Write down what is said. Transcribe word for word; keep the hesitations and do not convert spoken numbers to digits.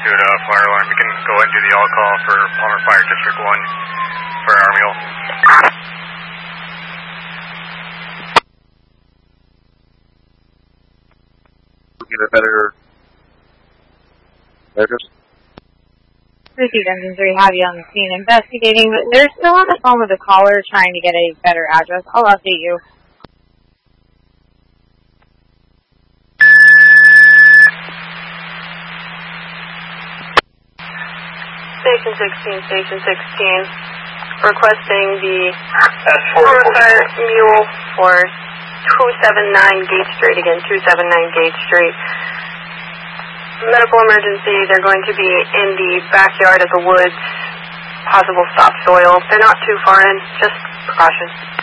pursuit of fire alarm. You can go ahead and do the all call for Palmer Fire District one for our mule. Get a better address. Received engine three, have you on the scene investigating, but they're still on the phone with the caller trying to get a better address. I'll update you. Station sixteen, Station sixteen, requesting the Palmer Fire mule for two seventy-nine Gate Street, again, two seventy-nine Gate Street. Medical emergency, they're going to be in the backyard of the woods, possible stop soil. They're not too far in, just precaution.